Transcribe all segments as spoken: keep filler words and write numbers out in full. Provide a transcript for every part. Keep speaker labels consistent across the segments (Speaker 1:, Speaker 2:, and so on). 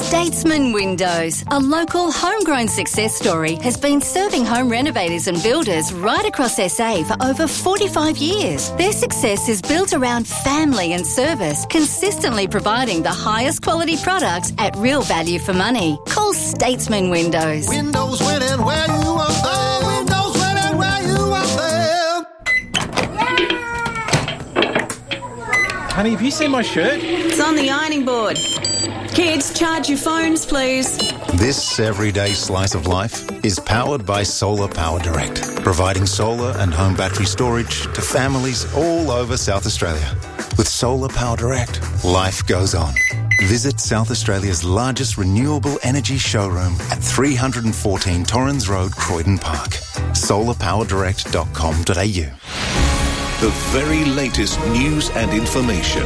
Speaker 1: Statesman Windows, a local homegrown success story, has been serving home renovators and builders right across S A for over forty-five years. Their success is built around family and service, consistently providing the highest quality products at real value for money. Call Statesman Windows.
Speaker 2: Windows winning where you are there. Windows winning where you are there.
Speaker 3: Honey, have you seen my shirt?
Speaker 4: It's on the ironing board. Kids, charge your phones, please.
Speaker 5: This everyday slice of life is powered by Solar Power Direct, providing solar and home battery storage to families all over South Australia. With Solar Power Direct, life goes on. Visit South Australia's largest renewable energy showroom at three fourteen Torrens Road, Croydon Park. solar power direct dot com dot a u.
Speaker 6: The very latest news and information.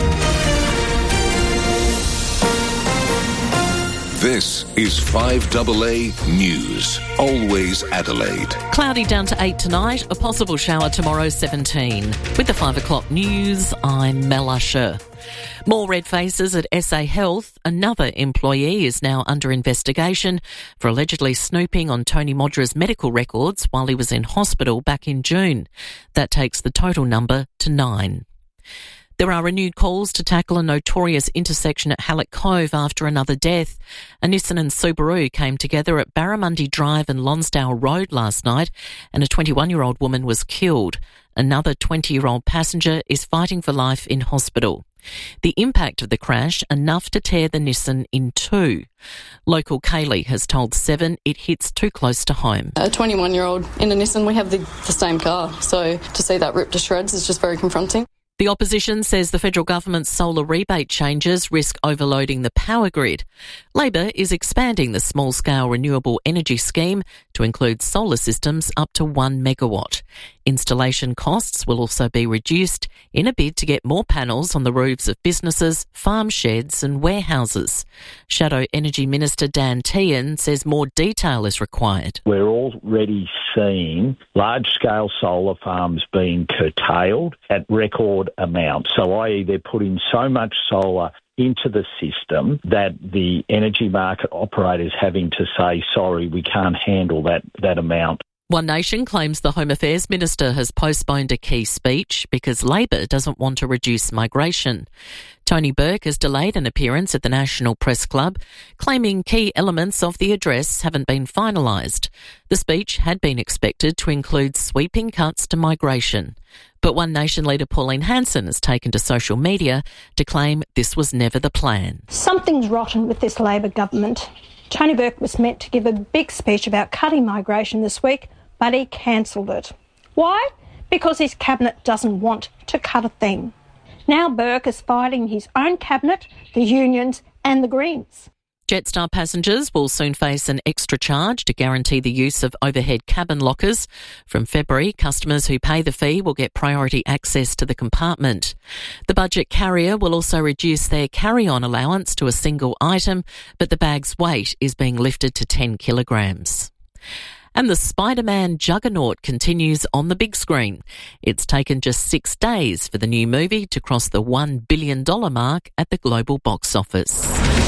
Speaker 6: This is five A A News. Always Adelaide.
Speaker 7: Cloudy down to eight tonight. A possible shower tomorrow, seventeen. With the five o'clock news, I'm Mel Usher. More red faces at S A Health. Another employee is now under investigation for allegedly snooping on Tony Modra's medical records while he was in hospital back in June. That takes the total number to nine. There are renewed calls to tackle a notorious intersection at Hallett Cove after another death. A Nissan and Subaru came together at Barramundi Drive and Lonsdale Road last night, and a twenty-one-year-old woman was killed. Another twenty-year-old passenger is fighting for life in hospital. The impact of the crash, enough to tear the Nissan in two. Local Kaylee has told Seven it hits too close to home.
Speaker 8: A twenty-one-year-old in a Nissan, we have the, the same car, so to see that ripped to shreds is just very confronting.
Speaker 7: The opposition says the federal government's solar rebate changes risk overloading the power grid. Labor is expanding the small-scale renewable energy scheme to include solar systems up to one megawatt. Installation costs will also be reduced in a bid to get more panels on the roofs of businesses, farm sheds and warehouses. Shadow Energy Minister Dan Tehan says more detail is required.
Speaker 9: We're already seeing large-scale solar farms being curtailed at record amounts. So that is they're putting so much solar into the system that the energy market operators having to say, sorry, we can't handle that, that amount.
Speaker 7: One Nation claims the Home Affairs Minister has postponed a key speech because Labor doesn't want to reduce migration. Tony Burke has delayed an appearance at the National Press Club, claiming key elements of the address haven't been finalised. The speech had been expected to include sweeping cuts to migration. But One Nation leader Pauline Hanson has taken to social media to claim this was never the plan.
Speaker 10: Something's rotten with this Labor government. Tony Burke was meant to give a big speech about cutting migration this week, but he cancelled it. Why? Because his cabinet doesn't want to cut a thing. Now Burke is fighting his own cabinet, the unions and the Greens.
Speaker 7: Jetstar passengers will soon face an extra charge to guarantee the use of overhead cabin lockers. From February, customers who pay the fee will get priority access to the compartment. The budget carrier will also reduce their carry-on allowance to a single item, but the bag's weight is being lifted to ten kilograms. And the Spider-Man juggernaut continues on the big screen. It's taken just six days for the new movie to cross the one billion dollars mark at the global box office.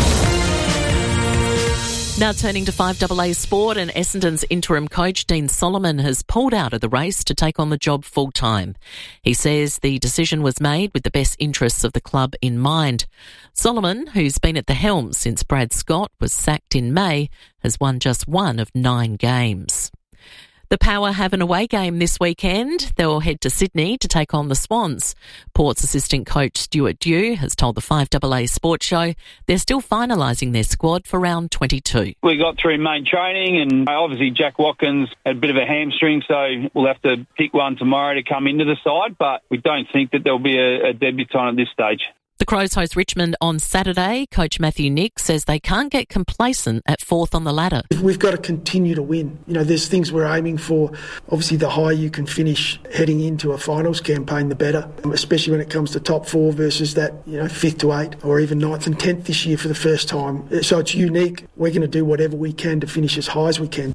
Speaker 7: Now turning to five A A Sport, and Essendon's interim coach Dean Solomon has pulled out of the race to take on the job full-time. He says the decision was made with the best interests of the club in mind. Solomon, who's been at the helm since Brad Scott was sacked in May, has won just one of nine games. The Power have an away game this weekend. They'll head to Sydney to take on the Swans. Port's assistant coach Stuart Dew has told the five A A Sports Show they're still finalising their squad for round twenty-two.
Speaker 11: We got through main training and obviously Jack Watkins had a bit of a hamstring, so we'll have to pick one tomorrow to come into the side, but we don't think that there'll be a, a debutant at this stage.
Speaker 7: The Crows host Richmond on Saturday. Coach Matthew Nick says they can't get complacent at fourth on the ladder.
Speaker 12: We've got to continue to win. You know, there's things we're aiming for. Obviously, the higher you can finish heading into a finals campaign, the better, especially when it comes to top four versus that, you know, fifth to eight or even ninth and tenth this year for the first time. So it's unique. We're going to do whatever we can to finish as high as we can.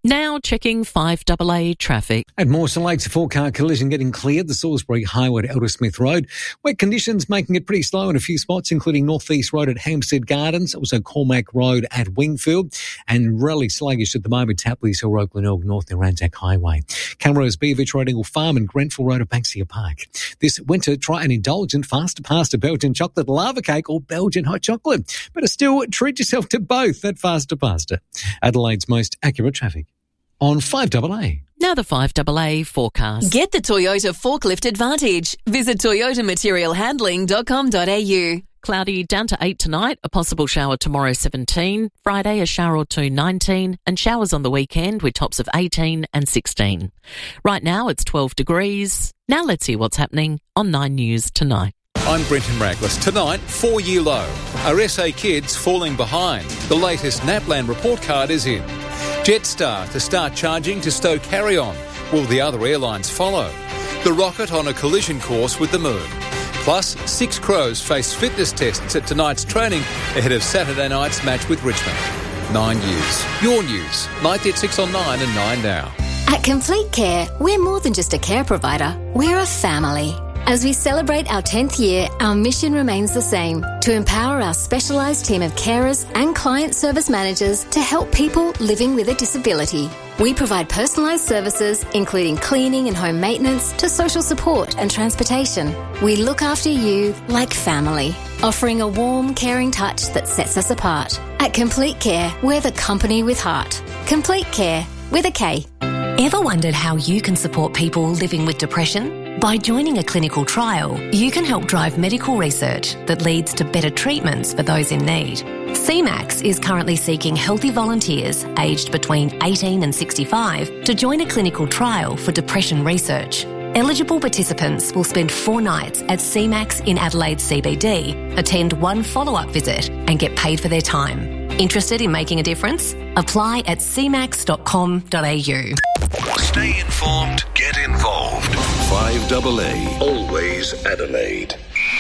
Speaker 7: Now checking five A A traffic.
Speaker 3: At Mawson Lakes, a four-car collision getting cleared, the Salisbury Highway to Eldersmith Road. Wet conditions making it pretty slow in a few spots, including North East Road at Hampstead Gardens, also Cormac Road at Wingfield, and really sluggish at the moment, Tapley's Hill Road, Glenelg North near Anzac Highway. Camrose Beaverich Road, Ingle Farm, and Grenfell Road at Banksia Park. This winter, try an indulgent faster pasta Belgian chocolate lava cake or Belgian hot chocolate. But still, treat yourself to both at faster pasta. Adelaide's most accurate traffic on five A A.
Speaker 7: Now the five A A forecast.
Speaker 4: Get the Toyota Forklift Advantage. Visit toyota material handling dot com dot a u.
Speaker 7: Cloudy down to eight tonight, a possible shower tomorrow seventeen, Friday a shower or two nineteen, and showers on the weekend with tops of eighteen and sixteen. Right now it's twelve degrees. Now let's see what's happening on Nine News tonight.
Speaker 13: I'm Brenton Raglas. Tonight, four-year low. Are S A kids falling behind? The latest NAPLAN report card is in. Jetstar to start charging to stow carry-on. Will the other airlines follow? The rocket on a collision course with the moon. Plus, six Crows face fitness tests at tonight's training ahead of Saturday night's match with Richmond. Nine News. Your news. ninety at six on nine and nine now.
Speaker 1: At Complete Care, we're more than just a care provider. We're a family. As we celebrate our tenth year, our mission remains the same, to empower our specialised team of carers and client service managers to help people living with a disability. We provide personalised services, including cleaning and home maintenance, to social support and transportation. We look after you like family, offering a warm, caring touch that sets us apart. At Complete Care, we're the company with heart. Complete Care, with a K.
Speaker 14: Ever wondered how you can support people living with depression? By joining a clinical trial, you can help drive medical research that leads to better treatments for those in need. C MAX is currently seeking healthy volunteers aged between eighteen and sixty-five to join a clinical trial for depression research. Eligible participants will spend four nights at C MAX in Adelaide C B D, attend one follow-up visit and get paid for their time. Interested in making a difference? Apply at c max dot com dot a u.
Speaker 6: Stay informed, get involved. five A A, always Adelaide.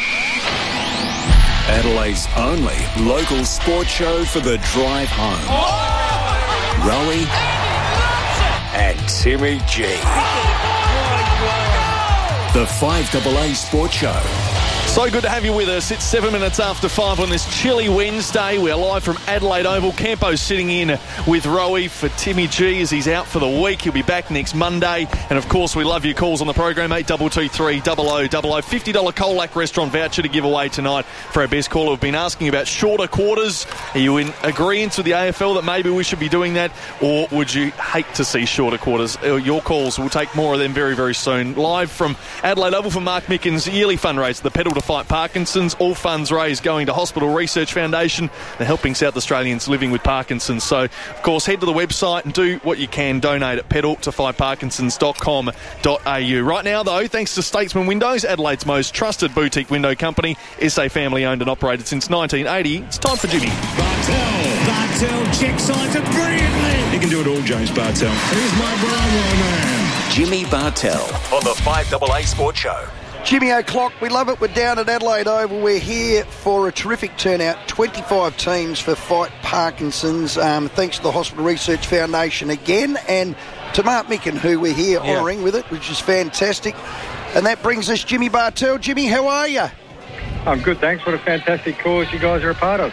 Speaker 6: Adelaide's only local sports show for the drive home. Oh! Rowie and Timmy G. The five A A Sports Show.
Speaker 15: So good to have you with us. It's seven minutes after five on this chilly Wednesday. We're live from Adelaide Oval. Campo's sitting in with Rowie for Timmy G as he's out for the week. He'll be back next Monday. And of course, we love your calls on the program. eight two two three, double oh double oh. fifty dollars Colac restaurant voucher to give away tonight for our best caller. We've been asking about shorter quarters. Are you in agreement with the A F L that maybe we should be doing that? Or would you hate to see shorter quarters? Your calls, we'll take more of them very, very soon. Live from Adelaide Oval for Mark Mickens' yearly fundraiser, the Pedal to Fight Parkinson's. All funds raised going to Hospital Research Foundation. They're helping South Australians living with Parkinson's. So, of course, head to the website and do what you can. Donate at pedal to fight parkinsons dot com dot a u. Right now, though, thanks to Statesman Windows, Adelaide's most trusted boutique window company, S A family owned and operated since nineteen eighty. It's time for Jimmy.
Speaker 2: Bartell. Bartell checks sides it brilliantly.
Speaker 16: He can do it all, James Bartell.
Speaker 2: Here's my Bravo man.
Speaker 6: Jimmy Bartell on the five A A Sports Show.
Speaker 17: Jimmy O'Clock, we love it. We're down at Adelaide Oval. We're here for a terrific turnout. twenty-five teams for Fight Parkinson's. Um, thanks to the Hospital Research Foundation again, and to Mark Micken, who we're here yeah. honouring with it, which is fantastic. And that brings us Jimmy Bartell. Jimmy, how are you?
Speaker 18: I'm good, thanks. What a fantastic cause you guys are a part of.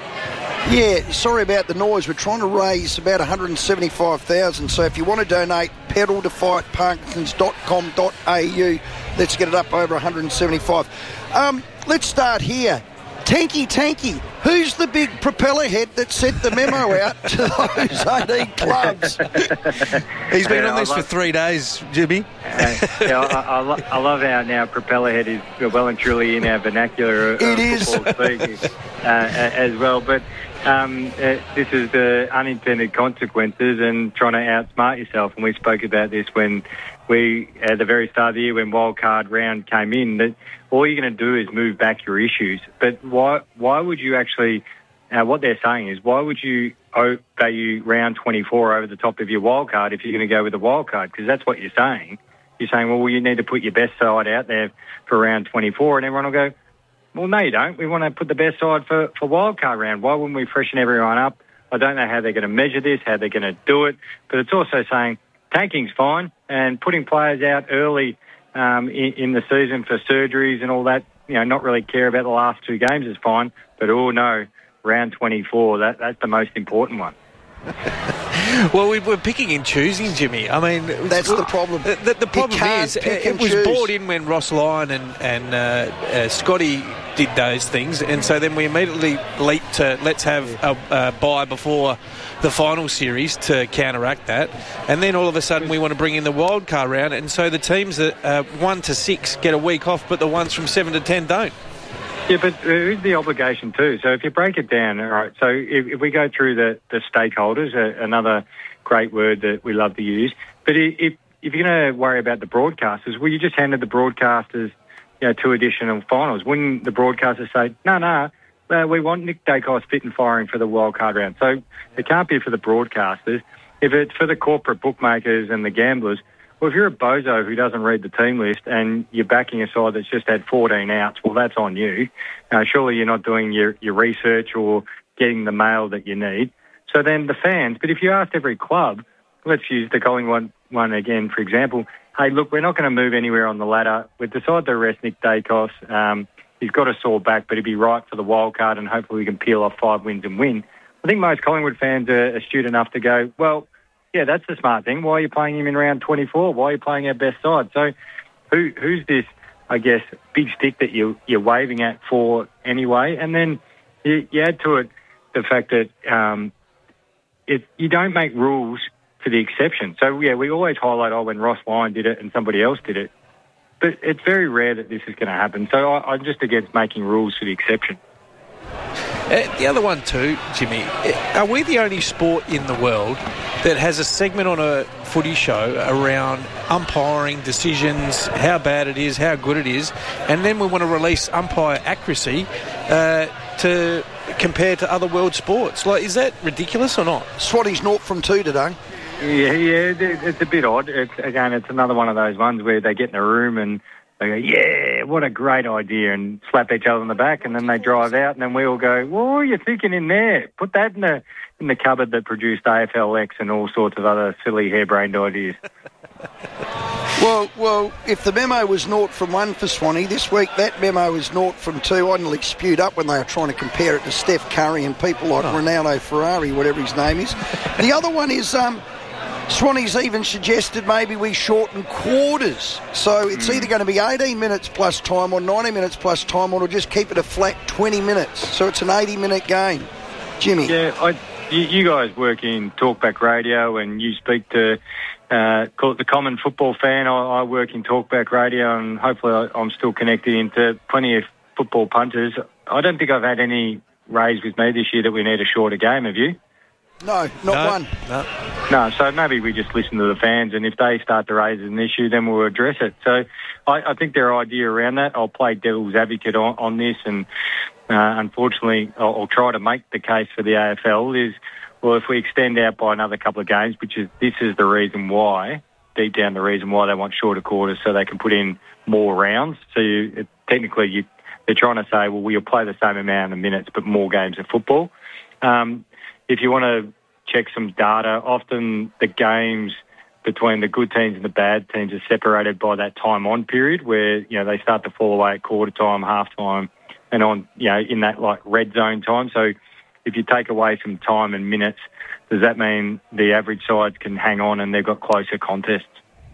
Speaker 17: Yeah, sorry about the noise. We're trying to raise about one hundred seventy-five thousand dollars. So if you want to donate, pedal to fight parkinsons dot com dot a u. Let's get it up over one hundred seventy-five. Um, let's start here. Tanky Tanky, who's the big propeller head that sent the memo out to those eighteen clubs?
Speaker 19: He's been
Speaker 18: yeah,
Speaker 19: on this
Speaker 18: love,
Speaker 19: for three days, Jimmy.
Speaker 18: Uh, yeah, I, I, lo- I love how now propeller head is well and truly in our vernacular of
Speaker 17: it is.
Speaker 18: football speak, uh, as well. But um, uh, this is the unintended consequences and trying to outsmart yourself. And we spoke about this when we, at the very start of the year, when wildcard round came in, that all you're going to do is move back your issues. But why why would you actually, uh, what they're saying is, why would you value round twenty-four over the top of your wildcard if you're going to go with the wildcard? Because that's what you're saying. You're saying, well, you need to put your best side out there for round twenty-four, and everyone will go, well, no, you don't. We want to put the best side for, for wildcard round. Why wouldn't we freshen everyone up I don't know how they're going to measure this, how they're going to do it, but it's also saying tanking's fine and putting players out early um, in, in the season for surgeries and all that, you know, not really care about the last two games is fine, but oh no, round twenty-four, that, that's the most important one.
Speaker 16: Well, we were picking and choosing, Jimmy. I mean,
Speaker 17: that's the problem.
Speaker 16: The, the, the problem is, it was
Speaker 17: choose.
Speaker 16: brought in when Ross Lyon and and uh, uh, Scotty did those things, and so then we immediately leaped to let's have a, a bye before the final series to counteract that, and then all of a sudden we want to bring in the wild card round, and so the teams that uh, one to six get a week off, but the ones from seven to ten don't.
Speaker 18: Yeah, but who's the obligation too? So if you break it down, all right, so if, if we go through the, the stakeholders, uh, another great word that we love to use, but if, if you're going to worry about the broadcasters, well, you just handed the broadcasters, you know, two additional finals. Wouldn't the broadcasters say, no, no, uh, we want Nick Dacos fit and firing for the wild card round? So it can't be for the broadcasters. If it's for the corporate bookmakers and the gamblers, well, if you're a bozo who doesn't read the team list and you're backing a side that's just had fourteen outs, well, that's on you. Uh, surely you're not doing your, your research or getting the mail that you need. So then the fans, but if you asked every club, let's use the Collingwood one again, for example, hey, look, we're not going to move anywhere on the ladder. We've decided to arrest Nick Dacos. Um, he's got a sore back, but he'd be right for the wild card and hopefully we can peel off five wins and win. I think most Collingwood fans are astute enough to go, well, yeah, that's the smart thing. Why are you playing him in round twenty-four? Why are you playing our best side? So who who's this, I guess, big stick that you, you're waving at for anyway? And then you, you add to it the fact that um, it, you don't make rules for the exception. So, yeah, we always highlight, oh, when Ross Lyon did it and somebody else did it. But it's very rare that this is going to happen. So I, I'm just against making rules for the exception.
Speaker 16: Uh, the other one too, Jimmy, are we the only sport in the world that has a segment on a footy show around umpiring decisions, how bad it is, how good it is, and then we want to release umpire accuracy uh, to compare to other world sports? Like, is that ridiculous or not?
Speaker 17: Swatty's naught from two today.
Speaker 18: Yeah, yeah, it's a bit odd. It's, again, it's another one of those ones where they get in a room and they go, yeah, what a great idea, and slap each other on the back, and then they drive out, and then we all go, well, what are you thinking in there? Put that in the in the cupboard that produced A F L X and all sorts of other silly harebrained ideas.
Speaker 17: Well, well, if the memo was naught from one for Swanee, this week that memo is naught from two. I nearly spewed up when they were trying to compare it to Steph Curry and people like oh. Ronaldo Ferrari, whatever his name is. The other one is... um. Swanee's even suggested maybe we shorten quarters. So it's mm. either going to be eighteen minutes plus time or ninety minutes plus time, or we'll just keep it a flat twenty minutes. So it's an eighty-minute game. Jimmy?
Speaker 18: Yeah, I, you, you guys work in Talkback Radio and you speak to uh, call it the common football fan. I, I work in Talkback Radio and hopefully I, I'm still connected into plenty of football punters. I don't think I've had any raised with me this year that we need a shorter game, have you?
Speaker 17: No, not
Speaker 18: no,
Speaker 17: one.
Speaker 18: No. no, so maybe we just listen to the fans, and if they start to raise an issue, then we'll address it. So I, I think their idea around that, I'll play devil's advocate on, on this, and uh, unfortunately I'll, I'll try to make the case for the A F L is, well, if we extend out by another couple of games, which is this is the reason why, deep down the reason why they want shorter quarters so they can put in more rounds. So you, it, technically you, they're trying to say, well, we'll play the same amount of minutes but more games of football. Um, If you want to check some data, often the games between the good teams and the bad teams are separated by that time on period where, you know, they start to fall away at quarter time, half time, and on, you know, in that like red zone time. So if you take away some time and minutes, does that mean the average sides can hang on and they've got closer contests?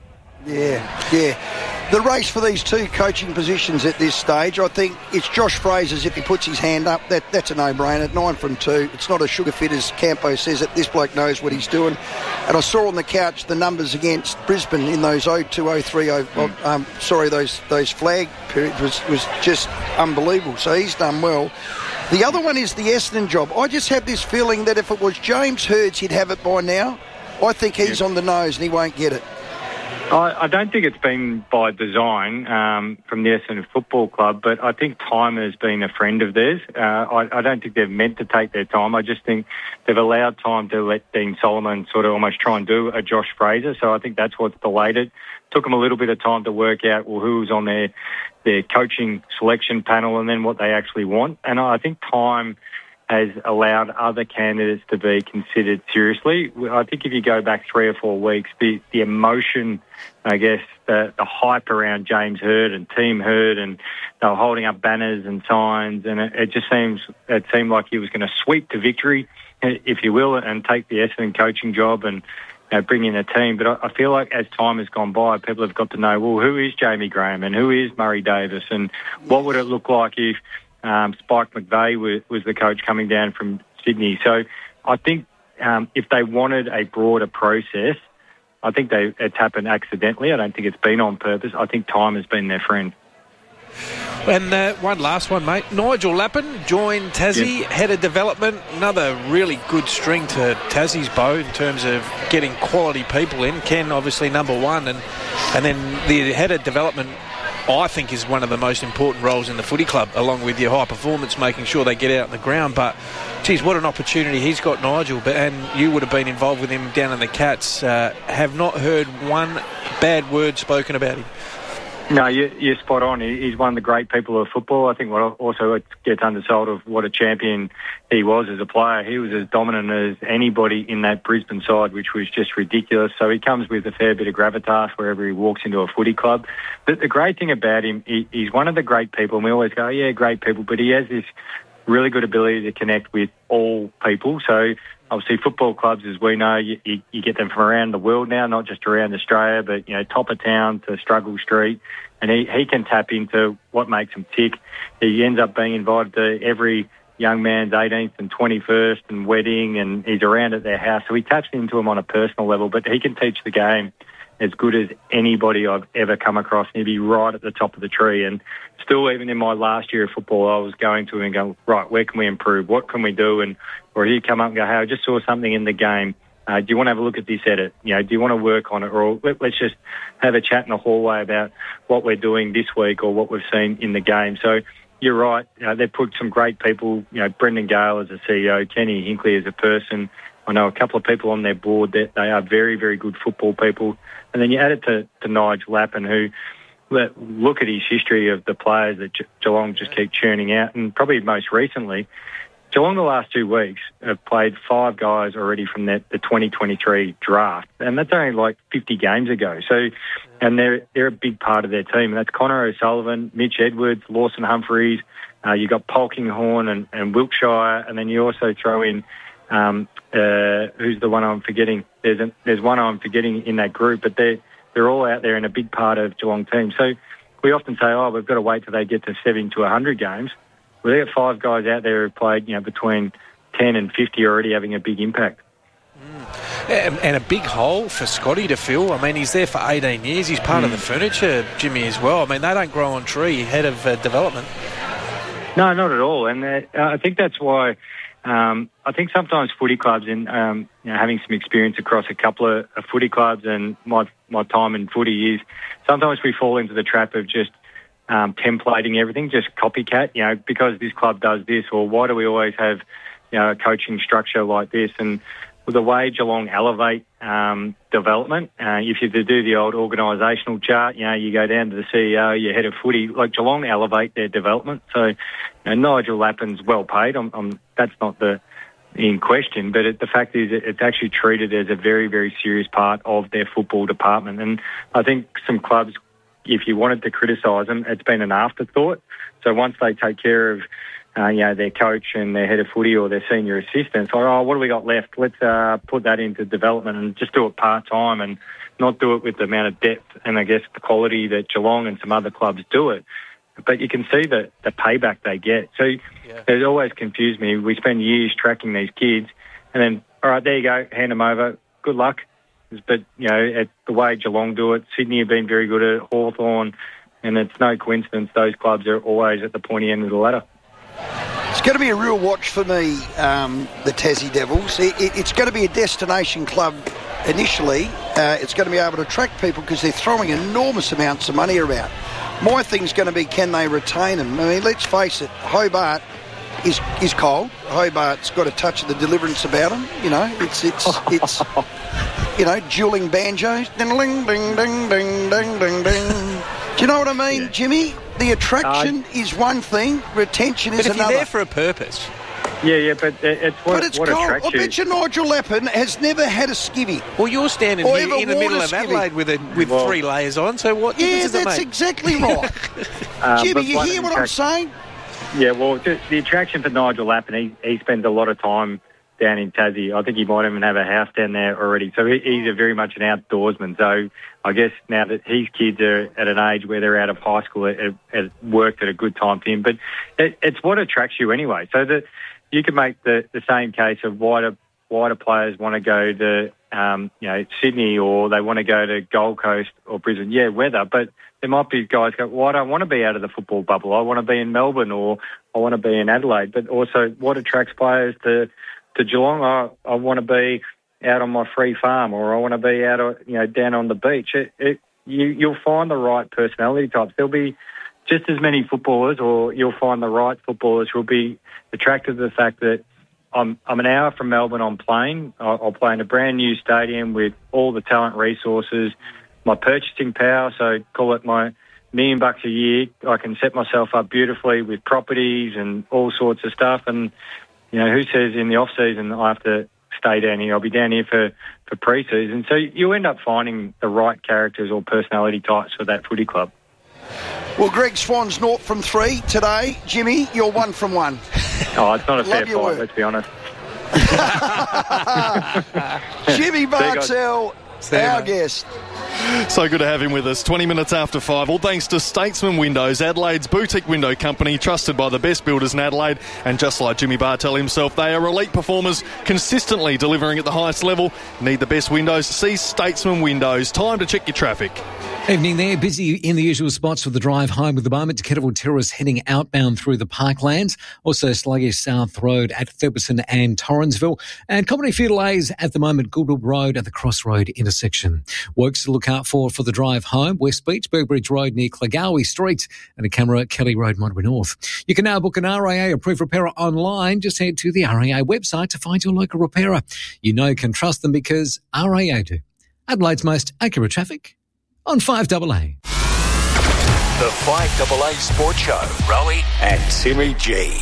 Speaker 17: Yeah, yeah. The race for these two coaching positions at this stage, I think it's Josh Fraser's. If he puts his hand up, that that's a no-brainer. Nine from two. It's not a sugar fit, as Campo says it. This bloke knows what he's doing. And I saw on the couch the numbers against Brisbane in those oh two oh three, mm. um, sorry, those those flag periods was, was just unbelievable. So he's done well. The other one is the Essendon job. I just have this feeling that if it was James Hirds, he'd have it by now. I think he's yep. on the nose and he won't get it.
Speaker 18: I, I don't think it's been by design um, from the Essendon Football Club, but I think time has been a friend of theirs. Uh, I, I don't think they've meant to take their time. I just think they've allowed time to let Dean Solomon sort of almost try and do a Josh Fraser, so I think that's what's delayed it. Took them a little bit of time to work out, well, who was on their, their coaching selection panel and then what they actually want. And I think time has allowed other candidates to be considered seriously. I think if you go back three or four weeks, the, the emotion, I guess, the, the hype around James Hird and Team Hird, and they were holding up banners and signs, and it, it just seems it seemed like he was going to sweep to victory, if you will, and take the Essendon coaching job and you know, bring in a team. But I, I feel like as time has gone by, people have got to know, well, who is Jamie Graham and who is Murray Davis, and what would it look like if Um, Spike McVeigh was, was the coach coming down from Sydney. So I think um, if they wanted a broader process, I think they, it's happened accidentally. I don't think it's been on purpose. I think time has been their friend.
Speaker 16: And uh, one last one, mate. Nigel Lappin joined Tassie, yeah. head of development. Another really good string to Tassie's bow in terms of getting quality people in. Ken, obviously, number one. And, and then the head of development, I think, is one of the most important roles in the footy club, along with your high performance, making sure they get out on the ground. But, geez, what an opportunity he's got, Nigel. But and you would have been involved with him down in the Cats. Uh, have not heard one bad word spoken about him.
Speaker 18: No, you, you're spot on. He's one of the great people of football. I think what also gets undersold of what a champion he was as a player. He was as dominant as anybody in that Brisbane side, which was just ridiculous. So he comes with a fair bit of gravitas wherever he walks into a footy club. But the great thing about him, he, he's one of the great people, and we always go, yeah, great people, but he has this really good ability to connect with all people. So obviously football clubs, as we know, you, you, you get them from around the world now, not just around Australia, but, you know, top of town to Struggle Street. And he, he can tap into what makes him tick. He ends up being invited to every young man's eighteenth and twenty-first and wedding, and he's around at their house. So he taps into them on a personal level, but he can teach the game as good as anybody I've ever come across. And he'd be right at the top of the tree. And still, even in my last year of football, I was going to him and go, right, where can we improve? What can we do? And or he'd come up and go, hey, I just saw something in the game. Uh, do you want to have a look at this edit? You know, do you want to work on it? Or let, let's just have a chat in the hallway about what we're doing this week or what we've seen in the game. So you're right. Uh, they've put some great people, you know, Brendan Gale as a C E O, Kenny Hinkley as a person. I know a couple of people on their board that they are very, very good football people. And then you add it to, to Nigel Lappin, who, look at his history of the players that Geelong just keep churning out. And probably most recently, Geelong the last two weeks have played five guys already from the, the twenty twenty-three draft. And that's only like fifty games ago. So, and they're, they're a big part of their team. And that's Connor O'Sullivan, Mitch Edwards, Lawson Humphreys. Uh, you've got Polkinghorne and, and Wiltshire. And then you also throw in, um, uh, who's the one I'm forgetting? There's a, there's one I'm forgetting in that group, but they're, they're all out there in a big part of Geelong team. So we often say, oh, we've got to wait till they get to seven to one hundred games. Well, they've got five guys out there who played, you know, between ten and fifty already having a big impact.
Speaker 16: Mm. And, and a big hole for Scotty to fill. I mean, he's there for eighteen years. He's part mm. of the furniture, Jimmy, as well. I mean, they don't grow on tree head of uh, development.
Speaker 18: No, not at all. And uh, I think that's why um, I think sometimes footy clubs, and um, you know, having some experience across a couple of, of footy clubs and my, my time in footy is sometimes we fall into the trap of just Um, templating everything, just copycat, you know, because this club does this, or why do we always have, you know, a coaching structure like this? And with the way Geelong elevate um, development, uh, if you do the old organisational chart, you know, you go down to the C E O, your head of footy, like Geelong elevate their development. So, you know, Nigel Lappin's well paid. I'm, I'm, that's not the in question, but it, the fact is it's actually treated as a very, very serious part of their football department. And I think some clubs, if you wanted to criticise them, it's been an afterthought. So once they take care of, uh, you know, their coach and their head of footy or their senior assistants, or, oh, what do we got left? Let's uh, put that into development and just do it part-time and not do it with the amount of depth and, I guess, the quality that Geelong and some other clubs do it. But you can see the, the payback they get. So yeah. It always confused me. We spend years tracking these kids and then, all right, there you go, hand them over, good luck. But, you know, at the way Geelong do it, Sydney have been very good at it, Hawthorn, and it's no coincidence those clubs are always at the pointy end of the ladder.
Speaker 17: It's going to be a real watch for me, um, the Tassie Devils. It, it, it's going to be a destination club initially. Uh, it's going to be able to attract people because they're throwing enormous amounts of money around. My thing's going to be, can they retain them? I mean, let's face it, Hobart is is cold. Hobart's got a touch of the deliverance about him. You know, it's it's it's you know, dueling banjos. Ding ding ding ding ding ding ding ding. Do you know what I mean, yeah. Jimmy? The attraction uh, is one thing, retention
Speaker 16: but
Speaker 17: is
Speaker 16: if
Speaker 17: another.
Speaker 16: You're there for a purpose.
Speaker 18: Yeah, yeah, but it's what,
Speaker 17: but it's
Speaker 18: what
Speaker 17: cold.
Speaker 18: attracts
Speaker 17: I
Speaker 18: you.
Speaker 17: bet you Nigel Lappin has never had a skivvy.
Speaker 16: Well, you're standing
Speaker 17: Or
Speaker 16: here
Speaker 17: ever
Speaker 16: in the
Speaker 17: worn
Speaker 16: middle
Speaker 17: a
Speaker 16: of
Speaker 17: skivvy.
Speaker 16: Adelaide with a, with
Speaker 18: Well-
Speaker 16: three layers on, so what
Speaker 17: Yeah,
Speaker 16: difference does it
Speaker 17: that's
Speaker 16: make?
Speaker 17: exactly right.
Speaker 18: Uh,
Speaker 17: Jimmy,
Speaker 18: but
Speaker 17: you
Speaker 18: one
Speaker 17: hear
Speaker 18: of
Speaker 17: what
Speaker 18: the
Speaker 17: I'm
Speaker 18: attract-
Speaker 17: saying?
Speaker 18: Yeah, well, just the attraction for Nigel Lappin, he, he spends a lot of time down in Tassie. I think he might even have a house down there already. So he, he's a very much an outdoorsman. So I guess now that his kids are at an age where they're out of high school, it, it, it worked at a good time for him. But it, it's what attracts you anyway. So that you can make the, the same case of why do, why do players want to go to um, you know Sydney, or they want to go to Gold Coast or Brisbane. Yeah, weather, but there might be guys go, well, I don't want to be out of the football bubble. I want to be in Melbourne, or I want to be in Adelaide. But also, what attracts players to to Geelong? I, I want to be out on my free farm, or I want to be out, on, you know, down on the beach. It, it, you, you'll find the right personality types. There'll be just as many footballers, or you'll find the right footballers who'll be attracted to the fact that I'm I'm an hour from Melbourne on plane. I'll, I'll play in a brand new stadium with all the talent, resources, my purchasing power. So call it my million bucks a year. I can set myself up beautifully with properties and all sorts of stuff. And you know, who says in the off season I have to stay down here? I'll be down here for, for pre-season. So you end up finding the right characters or personality types for that footy club.
Speaker 17: Well, Greg Swan's naught from three today. Jimmy, you're one from one.
Speaker 18: Oh, it's not a fair
Speaker 17: Love your
Speaker 18: fight,
Speaker 17: work.
Speaker 18: let's be honest.
Speaker 17: Jimmy Bartell,
Speaker 15: See you,
Speaker 17: our
Speaker 15: mate.
Speaker 17: guest.
Speaker 15: So good to have him with us. twenty minutes after five. All thanks to Statesman Windows, Adelaide's boutique window company, trusted by the best builders in Adelaide. And just like Jimmy Bartell himself, they are elite performers, consistently delivering at the highest level. Need the best windows? See Statesman Windows. Time to check your traffic.
Speaker 3: Evening there, busy in the usual spots for the drive home at the moment. To Kettleville Terrace heading outbound through the Parklands. Also sluggish South Road at Thurbison and Torrensville. And comedy few delays at the moment, Goulburn Road at the Crossroad intersection. Works to look out for for the drive home. West Beach, Burbridge Road near Clagowie Street, and a camera Kelly Road, Monterey North. You can now book an R A A approved repairer online. Just head to the R A A website to find your local repairer. You know you can trust them because R A A do. Adelaide's most accurate traffic on five A A.
Speaker 6: The five A A Sports Show. Rowie and Timmy G.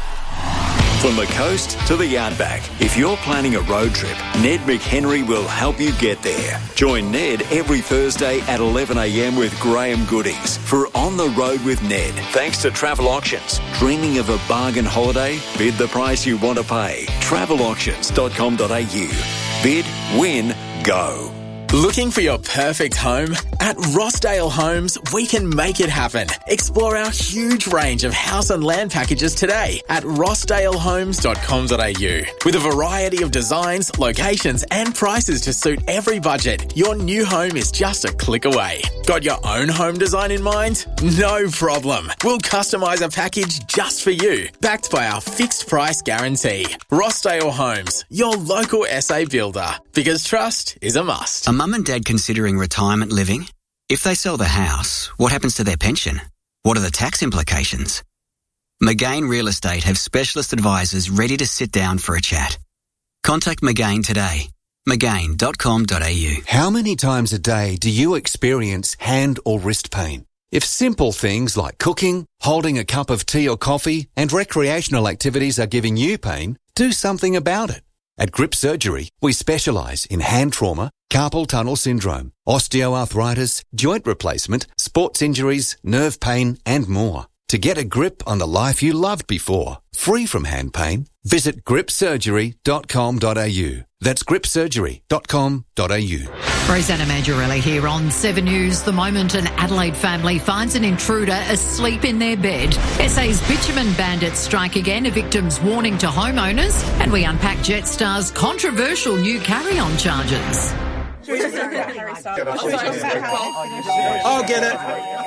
Speaker 6: From the coast to the outback, if you're planning a road trip, Ned McHenry will help you get there. Join Ned every Thursday at eleven a.m. with Graham Goodies for On the Road with Ned. Thanks to Travel Auctions. Dreaming of a bargain holiday? Bid the price you want to pay. travel auctions dot com dot a u. Bid, win, go.
Speaker 20: Looking for your perfect home? At Rossdale Homes, we can make it happen. Explore our huge range of house and land packages today at rossdale homes dot com dot a u. With a variety of designs, locations and prices to suit every budget, your new home is just a click away. Got your own home design in mind? No problem. We'll customise a package just for you, backed by our fixed price guarantee. Rossdale Homes, your local S A builder. Because trust is a must.
Speaker 21: Are mum and dad considering retirement living? If they sell the house, what happens to their pension? What are the tax implications? McGain Real Estate have specialist advisors ready to sit down for a chat. Contact McGain today. McGain dot com dot a u.
Speaker 22: How many times a day do you experience hand or wrist pain? If simple things like cooking, holding a cup of tea or coffee, and recreational activities are giving you pain, do something about it. At Grip Surgery, we specialise in hand trauma, carpal tunnel syndrome, osteoarthritis, joint replacement, sports injuries, nerve pain, and more. To get a grip on the life you loved before, free from hand pain, visit grip surgery dot com dot a u. That's grip surgery dot com dot a u.
Speaker 23: Rosanna Maggiorelli here on seven News. The moment an Adelaide family finds an intruder asleep in their bed. S A's bitumen bandits strike again, a victim's warning to homeowners, and we unpack Jetstar's controversial new carry-on charges.
Speaker 24: I'll get it.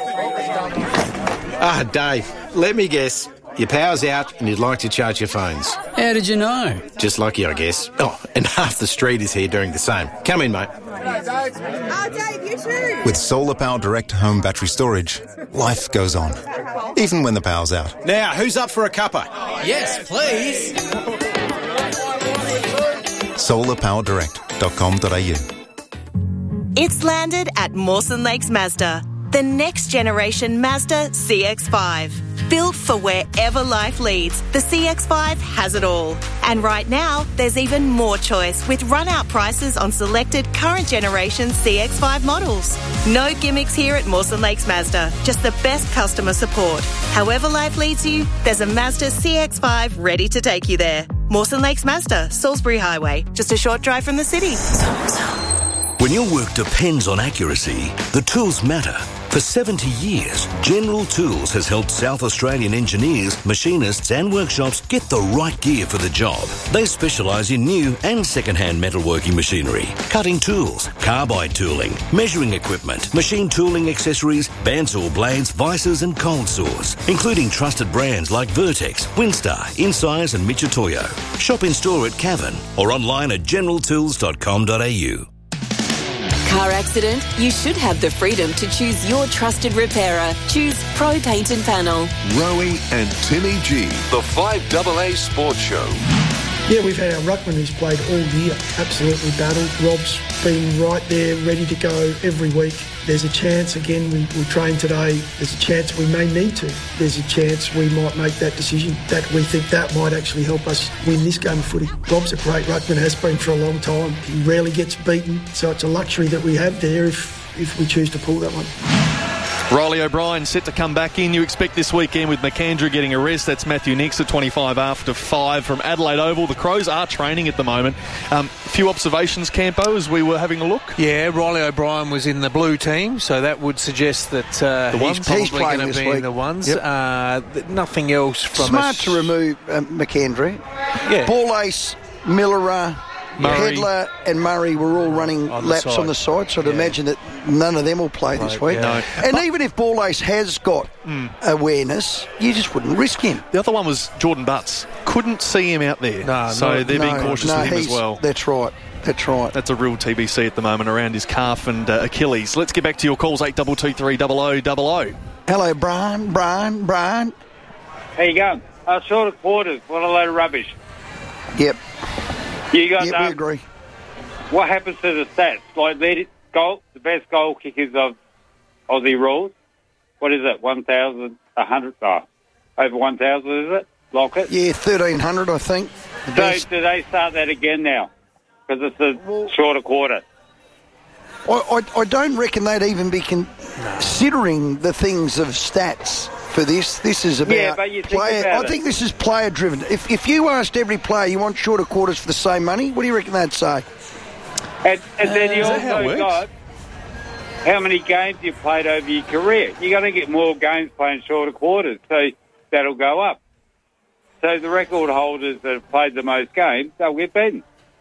Speaker 24: Ah, Dave, let me guess. Your power's out and you'd like to charge your phones.
Speaker 25: How did you know?
Speaker 24: Just lucky, I guess. Oh, and half the street is here doing the same. Come in, mate.
Speaker 5: Oh, Dave, you too. With Solar Power Direct home battery storage, life goes on, even when the power's out.
Speaker 24: Now, who's up for a cuppa?
Speaker 25: Yes, please.
Speaker 5: solar power direct dot com dot a u.
Speaker 26: It's landed at Mawson Lakes Mazda, the next generation Mazda C X five. Built for wherever life leads, the C X five has it all. And right now, there's even more choice with run-out prices on selected current generation C X five models. No gimmicks here at Mawson Lakes Mazda, just the best customer support. However life leads you, there's a Mazda C X five ready to take you there. Mawson Lakes Mazda, Salisbury Highway, just a short drive from the city.
Speaker 4: When your work depends on accuracy, the tools matter. For seventy years, General Tools has helped South Australian engineers, machinists and workshops get the right gear for the job. They specialise in new and second-hand metalworking machinery, cutting tools, carbide tooling, measuring equipment, machine tooling accessories, bandsaw blades, vices and cold saws, including trusted brands like Vertex, Winstar, Insize and Michitoyo. Shop in store at Cavan or online at general tools dot com dot a u.
Speaker 8: Car accident? You should have the freedom to choose your trusted repairer. Choose Pro Paint and Panel.
Speaker 9: Rowie and Timmy G, the five A A Sports Show.
Speaker 10: Yeah, we've had our ruckman who's played all year, absolutely battled. Rob's been right there, ready to go every week. There's a chance, again, we, we trained today, there's a chance we may need to. There's a chance we might make that decision, that we think that might actually help us win this game of footy. Rob's a great ruckman, has been for a long time. He rarely gets beaten, so it's a luxury that we have there if, if we choose to pull that one.
Speaker 15: Riley O'Brien set to come back in. You expect this weekend with McAndrew getting a rest. That's Matthew Nix at twenty-five after five from Adelaide Oval. The Crows are training at the moment. Um, a few observations, Campo, as we were having a look.
Speaker 16: Yeah, Riley O'Brien was in the blue team, so that would suggest that uh,
Speaker 15: the
Speaker 16: he's
Speaker 15: ones?
Speaker 16: probably
Speaker 17: He's
Speaker 16: going to
Speaker 17: this
Speaker 16: be
Speaker 17: week.
Speaker 16: in the ones.
Speaker 17: Yep.
Speaker 16: Uh, th- nothing else from
Speaker 17: Smart
Speaker 16: us.
Speaker 17: to remove uh, McAndrew.
Speaker 16: Yeah.
Speaker 17: Ball Ace, Millerer,
Speaker 16: Murray.
Speaker 17: Pedler and Murray were all running
Speaker 16: On the
Speaker 17: laps
Speaker 16: side.
Speaker 17: on the side, so I'd
Speaker 16: Yeah.
Speaker 17: imagine that none of them will play this
Speaker 16: Right,
Speaker 17: week.
Speaker 16: yeah.
Speaker 17: And
Speaker 15: No.
Speaker 17: even if Ball Ace has got
Speaker 15: Mm.
Speaker 17: awareness, you just wouldn't risk him.
Speaker 15: The other one was Jordan Butts. Couldn't see him out there.
Speaker 16: No,
Speaker 15: so
Speaker 16: no,
Speaker 15: they're being
Speaker 17: No,
Speaker 15: cautious
Speaker 17: no,
Speaker 15: with him as
Speaker 17: he's-
Speaker 15: well.
Speaker 17: That's right. That's right.
Speaker 15: That's a real T B C at the moment around his calf and uh, Achilles. Let's get back to your calls, eight two two three double oh double oh.
Speaker 17: Hello, Brian, Brian, Brian.
Speaker 11: How you going? Uh, short of quarters. What a load of rubbish.
Speaker 17: Yep.
Speaker 11: You got
Speaker 17: Yep, we
Speaker 11: um,
Speaker 17: agree.
Speaker 11: what happens to the stats? Like the goal, the best goal kickers of Aussie rules. What is it? One thousand, a hundred, oh, over one thousand, is it? Lockett.
Speaker 17: Yeah, thirteen hundred, I think. The
Speaker 11: So
Speaker 17: best.
Speaker 11: do they start that again now? Because it's a shorter quarter.
Speaker 17: I, I, I don't reckon they'd even be considering the things of stats for this. This is about
Speaker 11: Yeah, but you think
Speaker 17: player.
Speaker 11: about
Speaker 17: I
Speaker 11: it.
Speaker 17: think this is player driven. If if you asked every player you want shorter quarters for the same money, what do you reckon they'd say?
Speaker 11: And, and then you
Speaker 17: is that how it
Speaker 11: also
Speaker 17: works?
Speaker 11: got how many games you've played over your career. You're going to get more games playing shorter quarters, so that'll go up. So the record holders that have played the most games, they'll get beaten.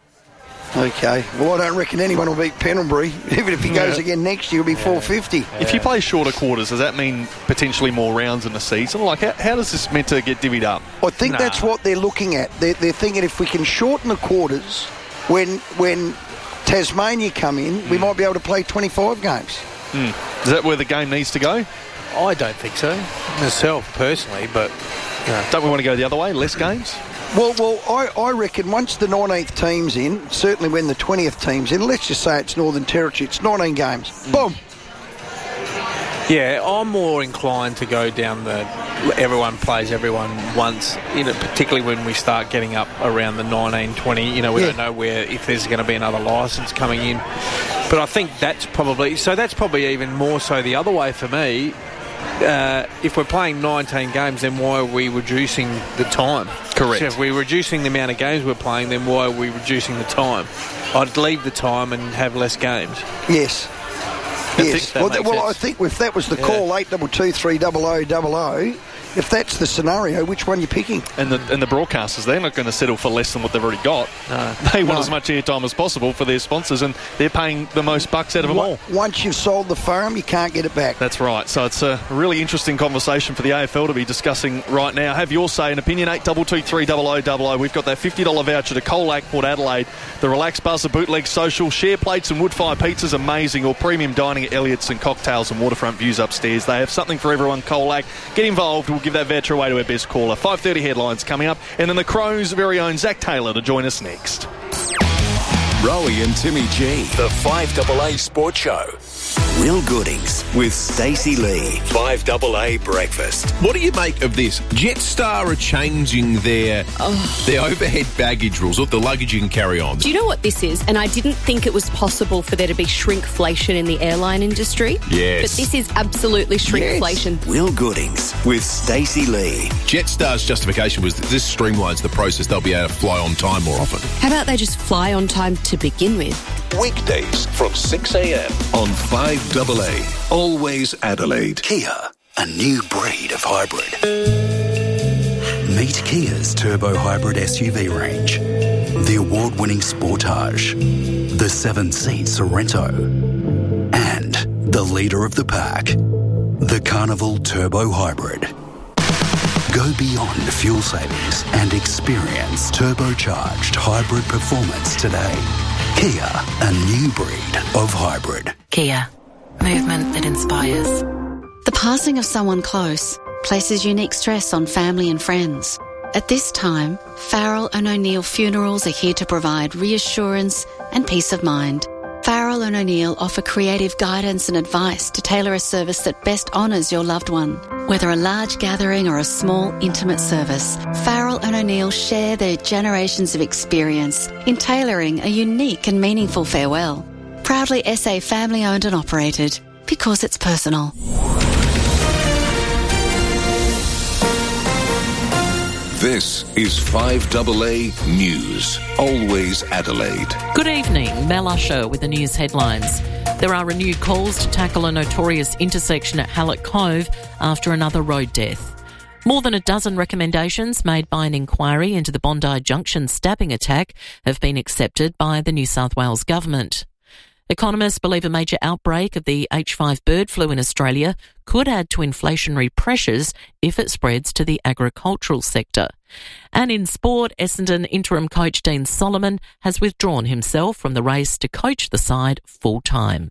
Speaker 17: Okay. Well, I don't reckon anyone will beat Pendlebury. Even if he goes
Speaker 15: Yeah.
Speaker 17: again next year, it'll be four fifty.
Speaker 15: If you play shorter quarters, does that mean potentially more rounds in the season? Like, how, how does this meant to get divvied up?
Speaker 17: I think that's what they're looking at. They're, they're thinking if we can shorten the quarters, when when Tasmania come in, we might be able to play twenty-five games.
Speaker 15: Mm. Is that where the game needs to go?
Speaker 16: I don't think so, myself personally, but
Speaker 15: no. Don't we want to go the other way, less games?
Speaker 17: Well, well, I, I reckon once the nineteenth team's in, certainly when the twentieth team's in, let's just say it's Northern Territory, it's nineteen games.
Speaker 16: Mm.
Speaker 17: Boom.
Speaker 16: Yeah, I'm more inclined to go down the everyone plays everyone once, you know, particularly when we start getting up around the nineteen, twenty, you know, we
Speaker 17: Yeah.
Speaker 16: don't know where if there's going to be another licence coming in. But I think that's probably, so that's probably even more so the other way for me. Uh, if we're playing nineteen games, then why are we reducing the time?
Speaker 15: Correct.
Speaker 16: So if we're reducing the amount of games we're playing, then why are we reducing the time? I'd leave the time and have less games.
Speaker 17: Yes.
Speaker 16: I
Speaker 17: Yes.
Speaker 16: think that
Speaker 17: Well,
Speaker 16: makes
Speaker 17: th- well I
Speaker 16: sense.
Speaker 17: think if that was the
Speaker 16: Yeah.
Speaker 17: call, eight two two three double oh double oh, if that's the scenario, which one are you picking?
Speaker 15: And the and the broadcasters, they're not going to settle for less than what they've already got.
Speaker 16: No.
Speaker 15: They want
Speaker 17: No.
Speaker 15: as much airtime as possible for their sponsors, and they're paying the most bucks out of them all.
Speaker 17: Once you've sold the farm, you can't get it back.
Speaker 15: That's right. So it's a really interesting conversation for the A F L to be discussing right now. Have your say and opinion, eight two two three double oh double oh. We've got that fifty dollars voucher to Colac, Port Adelaide, the Relax Buzzer Bootleg Social, share plates and wood fire pizzas, amazing, or premium dining at Elliott's and cocktails and waterfront views upstairs. They have something for everyone, Colac. Get involved. We'll give that voucher away to our best caller. five thirty headlines coming up, and then the Crows' very own Zach Taylor to join us next.
Speaker 9: Rowie and Timmy G,
Speaker 6: The five A A Sports Show. Will Goodings with Stacey Lee. five double A Breakfast.
Speaker 9: What do you make of this? Jetstar are changing their
Speaker 1: Oh.
Speaker 9: their overhead baggage rules, or the luggage you can carry on.
Speaker 1: Do you know what this is? And I didn't think it was possible for there to be shrinkflation in the airline industry.
Speaker 9: Yes.
Speaker 1: But this is absolutely shrinkflation.
Speaker 6: Will Goodings with Stacey Lee.
Speaker 9: Jetstar's justification was that this streamlines the process. They'll be able to fly on time more often.
Speaker 1: How about they just fly on time to begin with?
Speaker 9: Weekdays from six a.m.
Speaker 6: On five double A. Always Adelaide.
Speaker 2: Kia, a new breed of hybrid. Meet Kia's turbo hybrid S U V range. The award-winning Sportage, the seven-seat Sorrento, and the leader of the pack, the Carnival Turbo Hybrid. Go beyond fuel savings and experience turbocharged hybrid performance today. Kia, a new breed of hybrid.
Speaker 7: Kia, movement that inspires.
Speaker 12: The passing of someone close places unique stress on family and friends. At this time, Farrell and O'Neill Funerals are here to provide reassurance and peace of mind. Farrell and O'Neill offer creative guidance and advice to tailor a service that best honours your loved one. Whether a large gathering or a small, intimate service, Farrell and O'Neill share their generations of experience in tailoring a unique and meaningful farewell. Proudly S A family owned and operated, because it's personal.
Speaker 9: This is five double A News. Always Adelaide.
Speaker 13: Good evening, Mel Usher with the news headlines. There are renewed calls to tackle a notorious intersection at Hallett Cove after another road death. More than a dozen recommendations made by an inquiry into the Bondi Junction stabbing attack have been accepted by the New South Wales government. Economists believe a major outbreak of the H five bird flu in Australia could add to inflationary pressures if it spreads to the agricultural sector. And in sport, Essendon interim coach Dean Solomon has withdrawn himself from the race to coach the side full-time.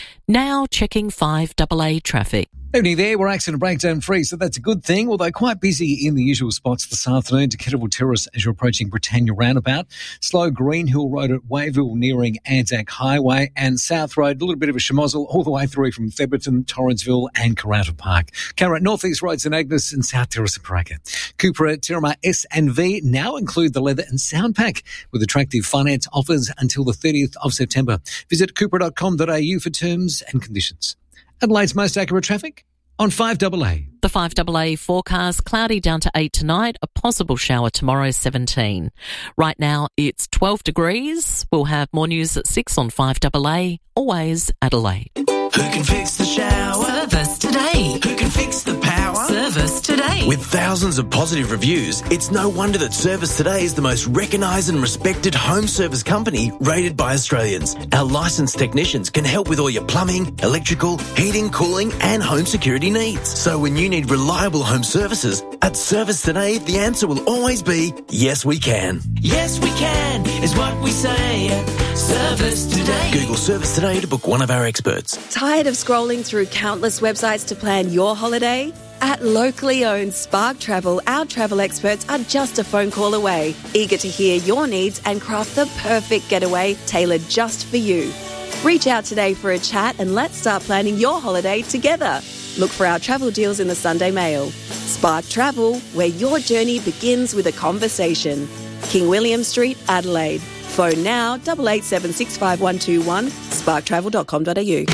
Speaker 13: Now checking five double A traffic.
Speaker 3: Evening there, we're accident breakdown free, so that's a good thing, although quite busy in the usual spots this afternoon to Kettleville Terrace as you're approaching Britannia Roundabout. Slow Greenhill Road at Wayville nearing Anzac Highway, and South Road, a little bit of a schmozzle all the way through from Theberton, Torrensville and Karratha Park. Carrot North East Roads and Agnes and South Terrace and Paraka. Cooper, Tirama S and V now include the leather and sound pack with attractive finance offers until the thirtieth of September. Visit cooper dot com dot a u for terms and conditions. Adelaide's most accurate traffic on five double A.
Speaker 13: The five double A forecast, cloudy down to eight tonight, a possible shower tomorrow, seventeen. Right now it's twelve degrees. We'll have more news at six on five double A, always Adelaide.
Speaker 14: Who can fix the shower?
Speaker 23: Service today.
Speaker 14: Who can fix the power?
Speaker 23: Service today.
Speaker 14: With thousands of positive reviews, it's no wonder that Service Today is the most recognised and respected home service company rated by Australians. Our licensed technicians can help with all your plumbing, electrical, heating, cooling and home security needs. So when you need reliable home services, at Service Today, the answer will always be, yes we can. Yes we can is what we say at Service Today. Google Service Today to book one of our experts.
Speaker 27: Tired of scrolling through countless websites to plan your holiday? At locally owned Spark Travel, our travel experts are just a phone call away, eager to hear your needs and craft the perfect getaway tailored just for you. Reach out today for a chat and let's start planning your holiday together. Look for our travel deals in the Sunday Mail. Spark Travel, where your journey begins with a conversation. King William Street, Adelaide. Phone now, eight eight seven six five one two one, spark travel dot com dot a u.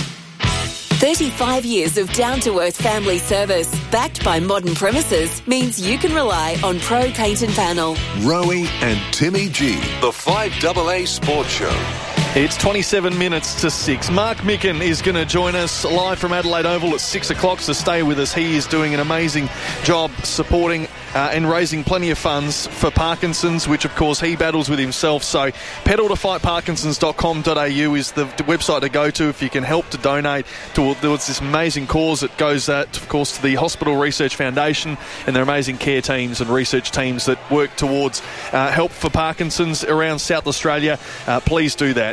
Speaker 8: thirty-five years of down-to-earth family service, backed by modern premises, means you can rely on Pro Paint and Panel.
Speaker 9: Rowie and Timmy G, the five double A Sports Show.
Speaker 15: It's twenty-seven minutes to six. Mark Micken is going to join us live from Adelaide Oval at six o'clock, so stay with us. He is doing an amazing job supporting uh, and raising plenty of funds for Parkinson's, which of course he battles with himself. So pedal to fight parkinsons dot com dot a u is the website to go to if you can help to donate towards this amazing cause. It goes, uh, of course, to the Hospital Research Foundation and their amazing care teams and research teams that work towards uh, help for Parkinson's around South Australia. Uh, please do that.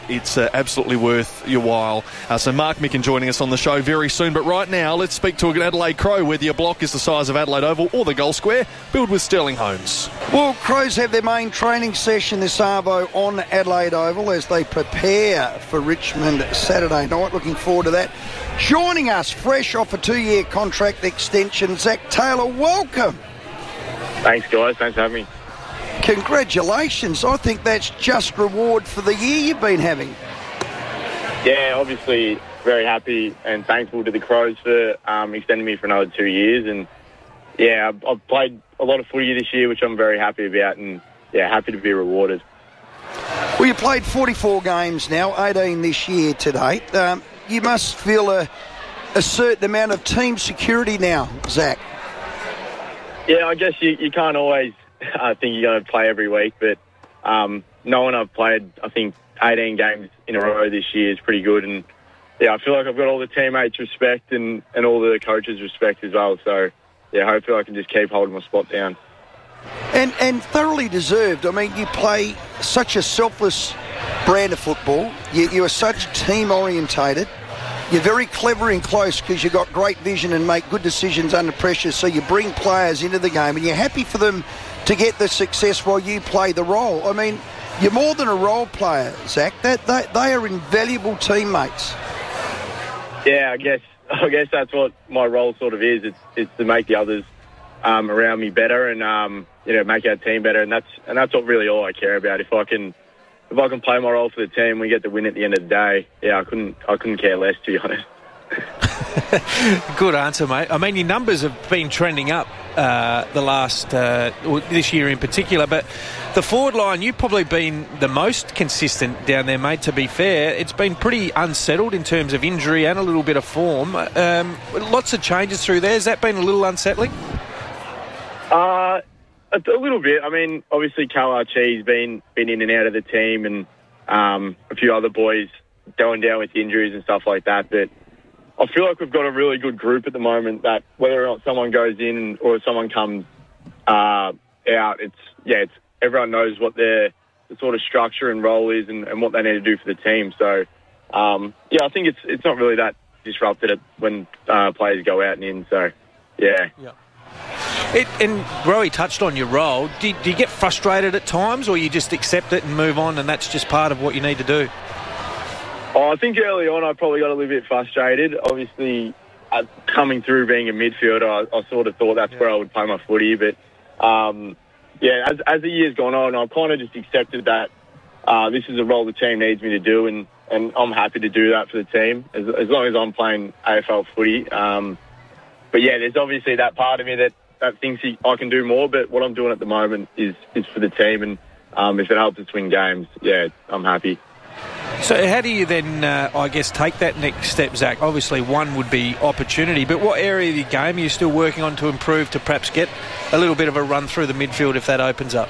Speaker 15: it's uh, absolutely worth your while. Uh, so Mark Micken joining us on the show very soon. But right now, let's speak to an Adelaide Crow, whether your block is the size of Adelaide Oval or the goal square. Build with Sterling Homes.
Speaker 17: Well, Crows have their main training session this arvo on Adelaide Oval as they prepare for Richmond Saturday night. Looking forward to that. Joining us, fresh off a two-year contract extension, Zach Taylor. Welcome.
Speaker 18: Thanks, guys. Thanks for having me.
Speaker 17: Congratulations. I think that's just reward for the year you've been having.
Speaker 18: Yeah, obviously very happy and thankful to the Crows for um, extending me for another two years. And, yeah, I've, I've played a lot of footy this year, which I'm very happy about, and, yeah, happy to be rewarded.
Speaker 17: Well, you played forty-four games now, eighteen this year to date. Um, you must feel a, a certain amount of team security now, Zach.
Speaker 18: Yeah, I guess you, you can't always I think you're going to play every week, but um, knowing I've played, I think, eighteen games in a row this year is pretty good. And, yeah, I feel like I've got all the teammates' respect and, and all the coaches' respect as well. So, yeah, hopefully I can just keep holding my spot down.
Speaker 17: And and thoroughly deserved. I mean, you play such a selfless brand of football. You, you are such team-orientated. You're very clever and close because you've got great vision and make good decisions under pressure. So you bring players into the game and you're happy for them to get the success while you play the role. I mean, you're more than a role player, Zach. That they, they are invaluable teammates.
Speaker 18: Yeah, I guess I guess that's what my role sort of is. It's it's to make the others um, around me better and um, you know make our team better, and that's and that's what really all I care about. If I can if I can play my role for the team, we get the win at the end of the day. Yeah, I couldn't I couldn't care less, to be honest.
Speaker 16: Good answer, mate. I mean, your numbers have been trending up uh, the last, uh, this year in particular, but the forward line, you've probably been the most consistent down there, mate, to be fair. It's been pretty unsettled in terms of injury and a little bit of form. Um, lots of changes through there. Has that been a little unsettling?
Speaker 18: Uh, a, a little bit. I mean, obviously, Cal Archie's been, been in and out of the team and um, a few other boys going down with injuries and stuff like that, but I feel like we've got a really good group at the moment that whether or not someone goes in or someone comes uh, out, it's yeah, it's everyone knows what their the sort of structure and role is and, and what they need to do for the team. So um, yeah, I think it's it's not really that disrupted when uh, players go out and in. So yeah.
Speaker 16: yeah. It, and Rowie touched on your role. Do, do you get frustrated at times, or you just accept it and move on, and that's just part of what you need to do?
Speaker 18: Oh, I think early on I probably got a little bit frustrated. Obviously, uh, coming through being a midfielder, I, I sort of thought that's yeah. where I would play my footy. But, um, yeah, as, as the year's gone on, I've kind of just accepted that uh, this is a role the team needs me to do, and, and I'm happy to do that for the team, as, as long as I'm playing A F L footy. Um, but, yeah, there's obviously that part of me that, that thinks he, I can do more, but what I'm doing at the moment is, is for the team, and um, if it helps us win games, yeah, I'm happy.
Speaker 16: So how do you then, uh, I guess, take that next step, Zach? Obviously, one would be opportunity, but what area of the game are you still working on to improve to perhaps get a little bit of a run through the midfield if that opens up?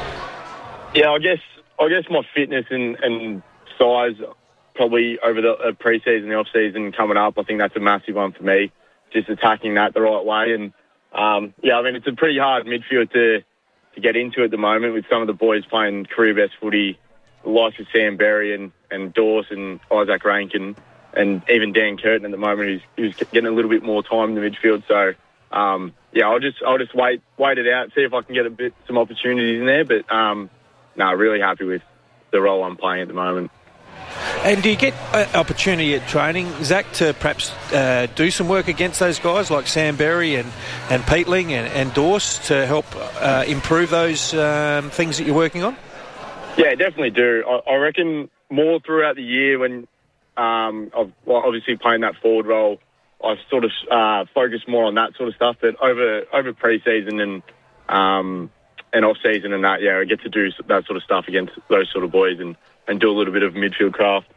Speaker 18: Yeah, I guess I guess my fitness and, and size probably over the uh, pre-season, the off-season coming up, I think that's a massive one for me, just attacking that the right way. And, um, yeah, I mean, it's a pretty hard midfield to, to get into at the moment with some of the boys playing career-best footy, the likes of Sam Berry and, and Dawson, Isaac Rankin, and even Dan Curtin at the moment, who's, who's getting a little bit more time in the midfield. So, um, yeah, I'll just I'll just wait wait it out, see if I can get a bit some opportunities in there. But um, no, really happy with the role I'm playing at the moment.
Speaker 16: And do you get an opportunity at training, Zach, to perhaps uh, do some work against those guys like Sam Berry and, and Peatling and, and Dawes to help uh, improve those um, things that you're working on?
Speaker 18: Yeah, definitely do. I, I reckon more throughout the year when um, I've well, obviously playing that forward role, I've sort of uh, focused more on that sort of stuff. But over over pre-season and um, and off-season and that, yeah, I get to do that sort of stuff against those sort of boys and, and do a little bit of midfield craft.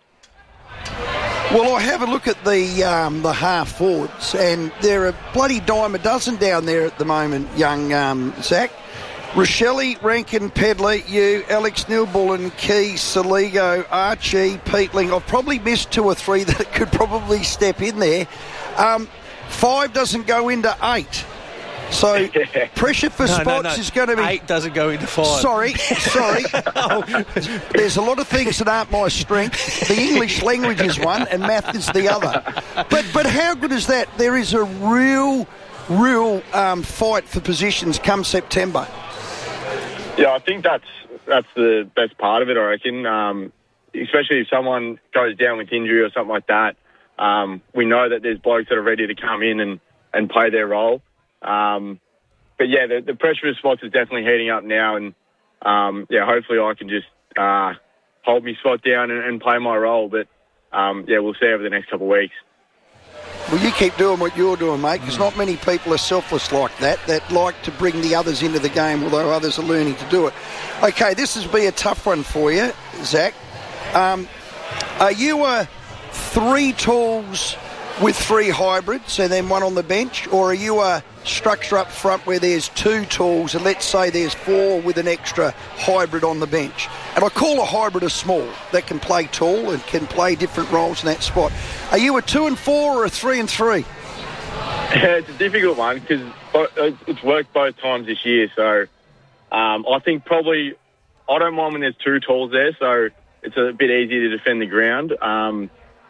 Speaker 17: Well, I have a look at the um, the half forwards, and they're a bloody dime a dozen down there at the moment, young um, Zach. Rochelle, Rankin, Pedler, you, Alex Nilbullen, Key, Saligo, Archie, Peatling. I've probably missed two or three that could probably step in there. Um, five doesn't go into eight. So pressure for
Speaker 16: no,
Speaker 17: spots
Speaker 16: no, no.
Speaker 17: is going to be...
Speaker 16: Eight doesn't go into five.
Speaker 17: Sorry, sorry. oh. There's a lot of things that aren't my strength. The English language is one and math is the other. But but how good is that? There is a real, real um, fight for positions come September.
Speaker 18: Yeah, I think that's that's the best part of it, I reckon. Um, especially if someone goes down with injury or something like that. Um, we know that there's blokes that are ready to come in and, and play their role. Um, but, yeah, the, the pressure of spots is definitely heating up now. And, um, yeah, hopefully I can just uh, hold my spot down and, and play my role. But, um, yeah, we'll see over the next couple of weeks.
Speaker 17: Well, you keep doing what you're doing, mate, because not many people are selfless like that, that like to bring the others into the game, although others are learning to do it. Okay, this will be a tough one for you, Zach. Um, are you a three tools with three hybrids and then one on the bench, or are you a structure up front where there's two tools and let's say there's four with an extra hybrid on the bench? And I call a hybrid a small that can play tall and can play different roles in that spot. Are you a two and four or a three and three?
Speaker 18: Yeah, it's a difficult one because it's worked both times this year. So um, I think probably I don't mind when there's two tools there, so it's a bit easier to defend the ground. Um,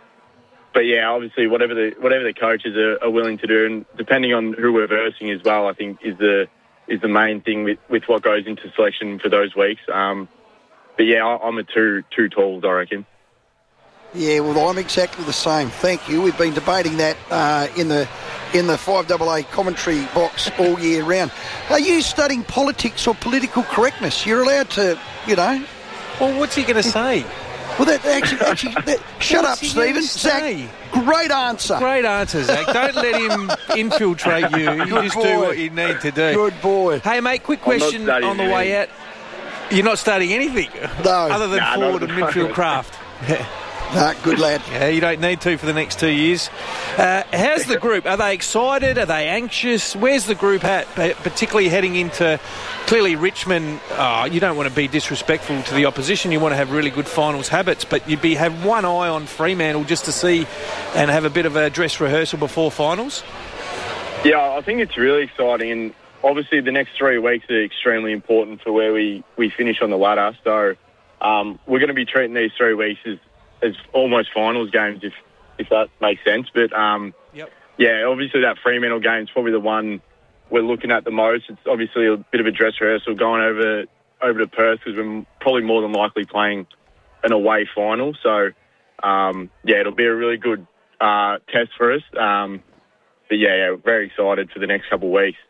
Speaker 18: but yeah, obviously whatever the whatever the coaches are, are willing to do, and depending on who we're versing as well, I think is the is the main thing with, with what goes into selection for those weeks. Um, but yeah, I, I'm a two two tools, I reckon.
Speaker 17: Yeah, well, I'm exactly the same. Thank you. We've been debating that uh, in the in the five A A commentary box all year round. Are you studying politics or political correctness? You're allowed to, you know.
Speaker 16: Well, what's he going to say?
Speaker 17: Well, that actually, actually that, shut up, Stephen. Zach, great answer.
Speaker 16: Great answer, Zach. Don't let him infiltrate you. You
Speaker 17: Good
Speaker 16: just
Speaker 17: boy.
Speaker 16: do what you need to do.
Speaker 17: Good boy.
Speaker 16: Hey, mate, quick question on the way out. You're not studying anything?
Speaker 17: No.
Speaker 16: Other than
Speaker 18: Nah,
Speaker 16: forward
Speaker 18: not
Speaker 16: and
Speaker 18: at the
Speaker 16: midfield
Speaker 18: moment.
Speaker 16: craft?
Speaker 17: Nah, good lad.
Speaker 16: Yeah, you don't need to for the next two years. Uh, how's the group? Are they excited? Are they anxious? Where's the group at, particularly heading into, clearly Richmond, oh, you don't want to be disrespectful to the opposition. You want to have really good finals habits, but you'd be have one eye on Fremantle just to see and have a bit of a dress rehearsal before finals?
Speaker 18: Yeah, I think it's really exciting, and obviously the next three weeks are extremely important for where we, we finish on the ladder. So um, we're going to be treating these three weeks as as almost finals games, if if that makes sense. But, um,
Speaker 16: yep.
Speaker 18: yeah, obviously that Fremantle game is probably the one we're looking at the most. It's obviously a bit of a dress rehearsal going over over to Perth because we're probably more than likely playing an away final. So, um, yeah, it'll be a really good uh, test for us. Um, but, yeah, yeah, very excited for the next couple of weeks.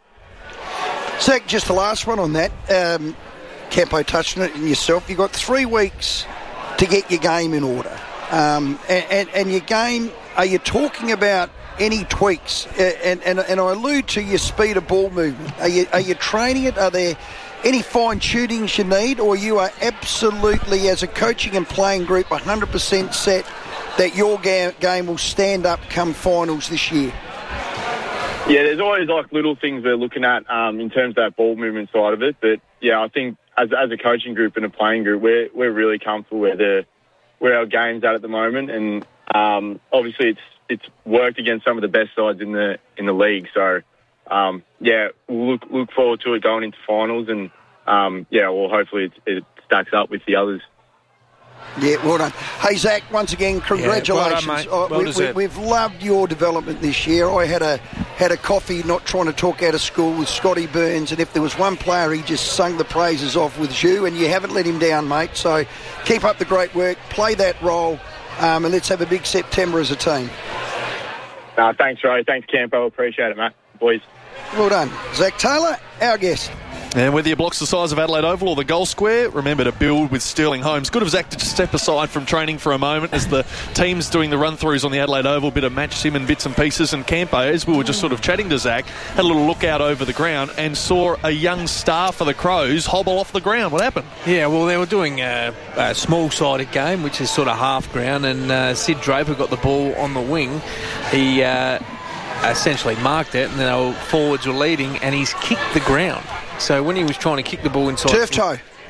Speaker 17: Zach, just the last one on that. Um, Campo touched on it in yourself. You've got three weeks to get your game in order. Um, and, and, and your game, are you talking about any tweaks? Uh, and, and, and I allude to your speed of ball movement. Are you, are you training it? Are there any fine-tunings you need? Or you are absolutely, as a coaching and playing group, one hundred percent set that your ga- game will stand up come finals this year?
Speaker 18: Yeah, there's always like little things we're looking at um, in terms of that ball movement side of it. But, yeah, I think as as a coaching group and a playing group, we're we're really comfortable where the where our game's at at the moment, and um, obviously it's it's worked against some of the best sides in the in the league. So um, yeah, we'll look look forward to it going into finals, and um, yeah, well hopefully it, it stacks up with the others.
Speaker 17: Yeah, well done. Hey, Zach, once again, congratulations.
Speaker 16: Yeah, well done, mate.
Speaker 17: Oh,
Speaker 16: Well
Speaker 17: we, we,
Speaker 16: deserved.
Speaker 17: we've loved your development this year. I had a had a coffee, not trying to talk out of school, with Scotty Burns, and if there was one player he just sung the praises of with you, and you haven't let him down, mate. So keep up the great work, play that role, um, and let's have a big September as a team.
Speaker 18: Uh, thanks, Ray. Thanks, Campo. Appreciate it, mate. Boys.
Speaker 17: Well done. Zach Taylor, our guest.
Speaker 15: And whether your block's the size of Adelaide Oval or the goal square, remember to build with Sterling Homes. Good of Zach to just step aside from training for a moment as the team's doing the run-throughs on the Adelaide Oval, bit of match sim and bits and pieces. And Campo, as we were just sort of chatting to Zach, had a little look out over the ground and saw a young star for the Crows hobble off the ground. What happened?
Speaker 16: Yeah, well, they were doing a, a small-sided game, which is sort of half ground, and uh, Sid Draper got the ball on the wing. He uh, essentially marked it, and the forwards were leading, and he's kicked the ground. So when he was trying to kick the ball inside...
Speaker 17: Turf toe.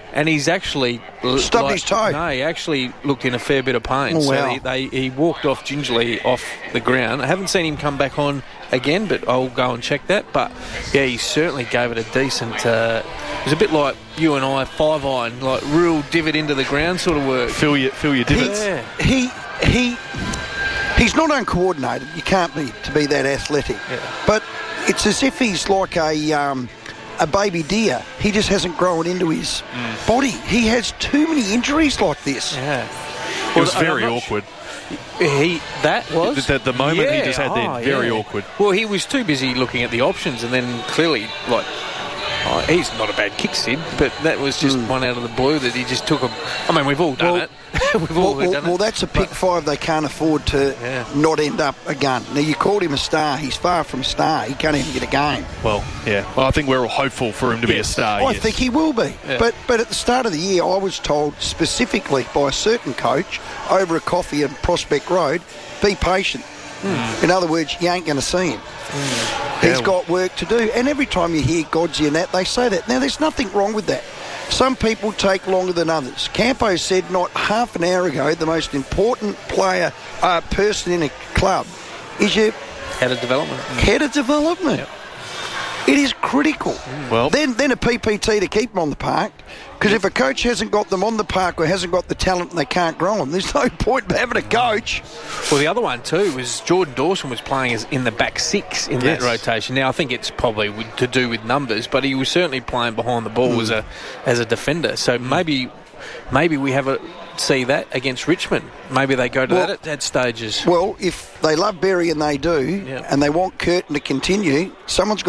Speaker 16: and he's actually
Speaker 17: stubbed
Speaker 16: like,
Speaker 17: his toe.
Speaker 16: No, he actually looked in a fair bit of pain.
Speaker 17: Oh,
Speaker 16: so
Speaker 17: wow.
Speaker 16: he, they, he walked off gingerly off the ground. I haven't seen him come back on again, but I'll go and check that. But yeah, he certainly gave it a decent. Uh, it was a bit like you and I, five iron, like real divot into the ground sort of work.
Speaker 15: Fill your fill your divots.
Speaker 16: Yeah.
Speaker 17: He he he's not uncoordinated. You can't be to be that athletic.
Speaker 16: Yeah.
Speaker 17: But it's as if he's like a um, a baby deer. He just hasn't grown into his
Speaker 15: Mm.
Speaker 17: body. He has too many injuries like this.
Speaker 16: Yeah.
Speaker 15: It was very awkward.
Speaker 16: He that was
Speaker 15: The, the, the moment
Speaker 16: yeah,
Speaker 15: he just had there,
Speaker 16: oh,
Speaker 15: very
Speaker 16: yeah.
Speaker 15: awkward.
Speaker 16: Well, he was too busy looking at the options, and then clearly, like, oh, he's not a bad kick, Sid, but that was just
Speaker 17: Mm.
Speaker 16: one out of the blue that he just took a. I mean, we've all done
Speaker 17: Well,
Speaker 16: it. we've all
Speaker 17: Well, well,
Speaker 16: done
Speaker 17: well,
Speaker 16: it.
Speaker 17: that's a pick five they can't afford to
Speaker 16: Yeah.
Speaker 17: not end up a gun. Now, you called him a star. He's far from a star. He can't even get a game.
Speaker 15: Well, yeah. Well, I think we're all hopeful for him to be a star.
Speaker 17: I
Speaker 15: yes.
Speaker 17: think he will be.
Speaker 15: Yeah.
Speaker 17: But but at the start of the year, I was told specifically by a certain coach over a coffee at Prospect Road, be patient.
Speaker 15: Hmm.
Speaker 17: In other words, you ain't going to see him. He's
Speaker 15: Yeah.
Speaker 17: got work to do. And every time you hear Godsey and that, they say that. Now, there's nothing wrong with that. Some people take longer than others. Campo said not half an hour ago the most important player, uh, person in a club is your
Speaker 16: Head of development.
Speaker 17: head of development. It is critical.
Speaker 15: Well,
Speaker 17: then then a P P T to keep them on the park. Because if a coach hasn't got them on the park or hasn't got the talent and they can't grow them, there's no point in having a coach.
Speaker 16: Well, the other one too was Jordan Dawson was playing as in the back six in
Speaker 15: Yes.
Speaker 16: that rotation. Now I think it's probably with- to do with numbers, but he was certainly playing behind the ball
Speaker 17: Mm.
Speaker 16: as a as a defender. So maybe maybe we have a see that against Richmond. Maybe they go to
Speaker 17: Well-
Speaker 16: that at, at stages.
Speaker 17: Well, if they love Berry and they do,
Speaker 16: Yeah.
Speaker 17: and they want Curtin to continue, someone's got